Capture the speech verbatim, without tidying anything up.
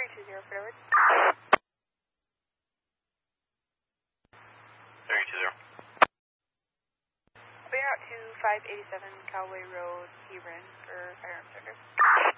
three two zero, forward. three two zero. I'll be out to five eighty-seven Cowway Road, Hebron, for firearms tender.